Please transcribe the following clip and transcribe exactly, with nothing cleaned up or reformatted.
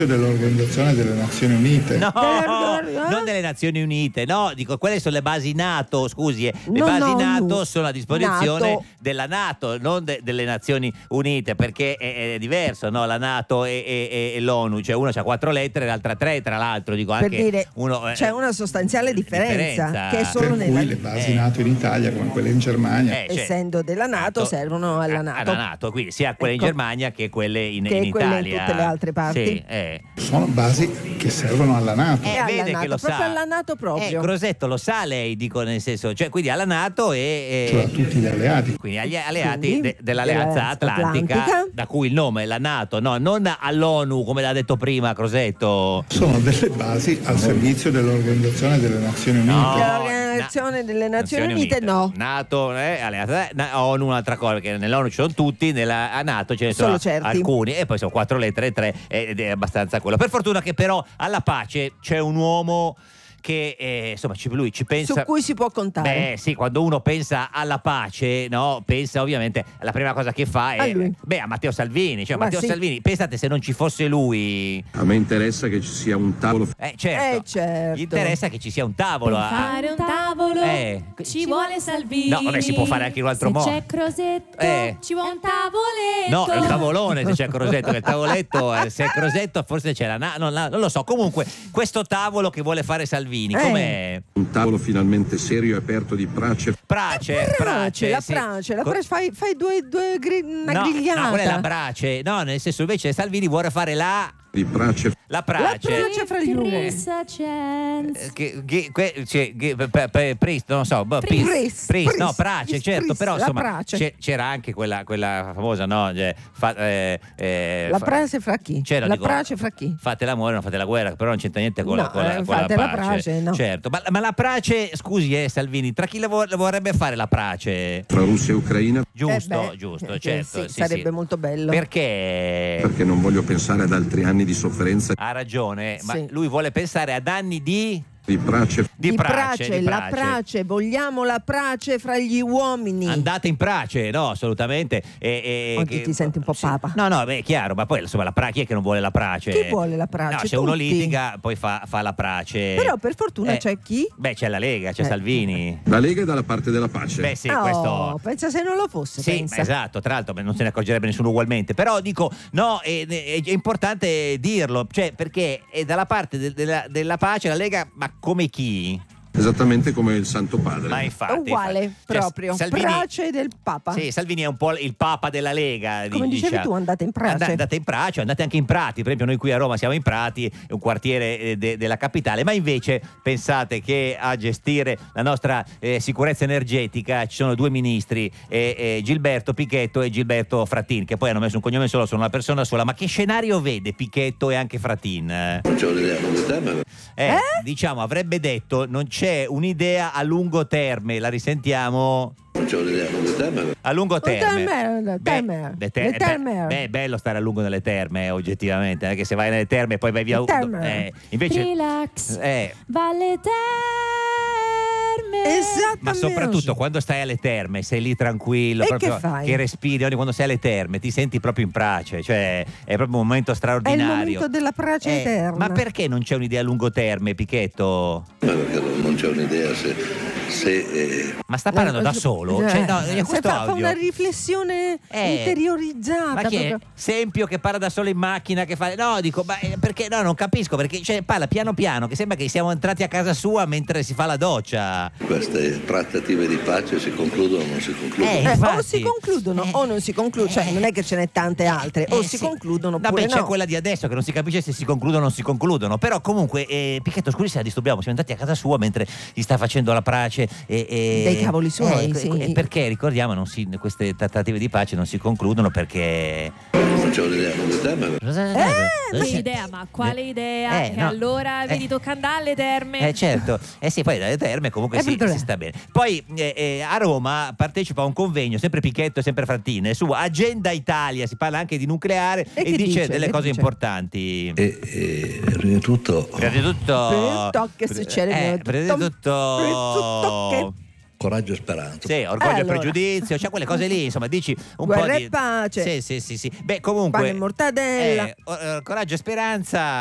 dell'Organizzazione delle Nazioni Unite. No, non delle Nazioni Unite, no, dico quelle sono le basi NATO, scusi, eh. le No, basi no, NATO no. sono a disposizione NATO. della NATO, non de- delle Nazioni Unite, perché è, è diverso, no? La NATO e, e- e l'ONU, cioè uno c'ha quattro lettere, l'altra tre, tra l'altro, dico Per anche dire, uno, eh, c'è una sostanziale differenza, differenza. che è solo Per nella cui le basi eh. NATO in Italia, come quelle in Germania, Eh, cioè, essendo della NATO, servono alla a- NATO. alla NATO, quindi sia quelle Ecco. in Germania che quelle in, Che in quelle in Italia. tutte le altre parti. Sì, eh. sono basi che servono alla NATO. Eh, alla vede NATO, che lo proprio sa. alla NATO proprio. Eh, Crosetto lo sa lei, dico nel senso, cioè quindi alla NATO e, Cioè a e tutti gli alleati. quindi agli alleati Quindi, de- dell'Alleanza dell'Alleanza Atlantica, Atlantica. da cui il nome è la NATO, no, non all'ONU come l'ha detto prima Crosetto. Sono delle basi al servizio dell'Organizzazione delle Nazioni Unite. No, L'Organizzazione delle Nazioni Unite, no. NATO, eh, Alleanza, eh, na- ONU un'altra cosa, perché nell'ONU ci sono tutti, nella a NATO ce ne sono Solo certi. alcuni e poi sono quattro lettere, tre ed è abbastanza quello. Per fortuna che però alla pace c'è un uomo che eh, insomma ci- lui ci pensa. Su cui si può contare. Beh, sì, quando uno pensa alla pace, no, pensa ovviamente la prima cosa che fa è A lui. beh, a Matteo Salvini, cioè Ma Matteo sì. Salvini, pensate se non ci fosse lui. A me interessa che ci sia un tavolo. Eh, certo. Eh, certo. Gli interessa che ci sia un tavolo Per a- fare un tavolo Eh. ci vuole Salvini. No, vabbè, si può fare anche in un altro Se modo. c'è Crosetto Eh. ci vuole un tavoletto. No, il tavolone se c'è Crosetto, che il tavoletto, eh, se è Crosetto forse c'è la, na- non, la- non lo so. Comunque, questo tavolo che vuole fare Salvini, Eh. com'è? Un tavolo finalmente serio e aperto di brace. Prace, Brace, la sì. brace, la Co- brace, fai, fai due, due gri- una no, grigliata. no, quella è la brace. No, nel senso invece Salvini vuole fare la Di brace. la prace. La brace fra gli uomini. Trissa chance. Eh, Che, che, que- cioè, che- pe- pe- Priest, non so, boh, Priest, Priest, Priest, no, Prace, Priest, certo, Priest, però la insomma Prace. c'è- c'era anche quella, quella famosa, no? Cioè, fa- eh, eh, La fa- brace fra chi? C'era, La dico, brace fra chi? Fate l'amore, non fate la guerra, però non c'entra niente con, la, No, con, la, eh, con la fate la pace. brace, no. Certo, ma, ma la prace, scusi, eh, Salvini, tra chi la vo- la vorrebbe fare la prace? Fra Russia e Ucraina, Giusto, Eh beh, giusto, eh, certo. sì, sì, sarebbe sì. molto bello. Perché perché non voglio pensare ad altri anni di sofferenza. ha ragione, ma Sì. lui vuole pensare ad anni di Di brace. di, Di prace, di la prace. prace, vogliamo la prace fra gli uomini. Andate in prace, no, assolutamente. E, e- Oggi che- ti senti un po' sì. papa. No, no, beh, è chiaro, ma poi insomma la prace, chi è che non vuole la prace? Chi vuole la prace? No, se uno Tutti. litiga poi fa, fa la prace. Però per fortuna Eh, c'è chi? Beh, c'è la Lega, c'è Eh. Salvini. La Lega è dalla parte della pace. Beh, sì, oh, questo. pensa se non lo fosse. Sì, pensa. esatto, tra l'altro beh, non se ne accorgerebbe nessuno ugualmente, però dico, no, è, è- è importante dirlo, cioè perché è dalla parte de- della, della pace la Lega, ma come chi? Esattamente come il Santo Padre. Ma infatti, Uguale infatti. Cioè, proprio. Salvini, Prace del Papa. sì, Salvini è un po' il papa della Lega. Come di- dicevi diciamo. tu, andate in prace. And- andate in prace, andate anche in Prati. Per esempio, noi qui a Roma siamo in Prati, un quartiere eh, de- della capitale. Ma invece pensate che a gestire la nostra eh, sicurezza energetica ci sono due ministri, eh, eh, Gilberto Pichetto e Gilberto Frattin, che poi hanno messo un cognome solo, sono una persona sola. Ma che scenario vede Pichetto e anche Frattin? Non c'è un'idea lungo termine. Eh, diciamo, avrebbe detto non c'è un'idea a lungo termine. La risentiamo. Non c'è un'idea lungo termine. A lungo termine. terme, Beh, terme. le te- Le beh, terme. beh, è bello stare a lungo nelle terme, eh, oggettivamente. Anche se vai nelle terme e poi vai via. Le terme. Eh, invece. Relax. Eh, Valle Terme. Esattamente. ma soprattutto quando stai alle terme, sei lì tranquillo, E proprio che fai? che respiri. ogni- Quando sei alle terme ti senti proprio in pace, cioè è proprio un momento È il straordinario. momento della prace Eh, eterna. ma perché non c'è un'idea a lungo termine, Pichetto? Ma perché non non c'è un'idea se, se eh, Ma sta parlando da solo? Eh, Cioè, no, se questo fa, fa audio. una riflessione Eh, interiorizzata. Ma chi è? proprio. Sempio che parla da solo in macchina, che fa. No, dico, ma eh, perché no, non capisco, perché cioè, parla piano piano, che sembra che siamo entrati a casa sua mentre si fa la doccia. queste trattative di pace si concludono o non si concludono. Eh, Eh, o infatti. si concludono Eh. o non si concludono, cioè Eh. non è che ce n'è tante altre, o Eh, si sì. concludono No, oppure beh, c'è no. quella di adesso che non si capisce se si concludono o non si concludono. Però comunque, eh, Pichetto, scusi se la disturbiamo, siamo andati a casa sua mentre gli sta facendo la prace e, e- Dei cavoli suoi, Eh, sì. e perché ricordiamo non si- queste trattative di pace non si concludono perché. Non c'è un'idea lungo termine. Che idea, ma quale idea? Eh, che no. allora Eh. vedi tocca andare alle terme. Eh certo, eh sì, poi dalle terme comunque Eh, si, perché- si sta bene. Poi eh, eh, a Roma partecipa a un convegno, sempre Pichetto e sempre Frattini, su Agenda Italia, si parla anche di nucleare E e, che dice, dice? delle Che cose dice? importanti. E, e prima di tutto Prima di tutto, Prima di tutto che succede? eh, Prima di prima di tutto- tutto, prima di tutto che- coraggio e speranza. Sì, orgoglio Eh, e allora. pregiudizio, cioè quelle cose lì, insomma, dici un Guerra po' e di pace. Sì, sì, sì, sì. Beh, comunque Pane e mortadella. eh, o- eh, coraggio e speranza